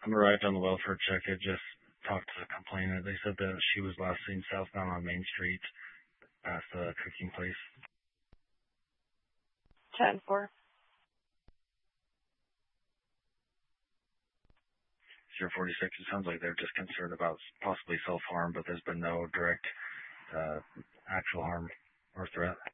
I'm arrived on the welfare check. I just talked to the complainant. They said that she was last seen southbound on Main Street past the cooking place. 10-4. 046, it sounds like they're just concerned about possibly self-harm, but there's been no direct actual harm or threat.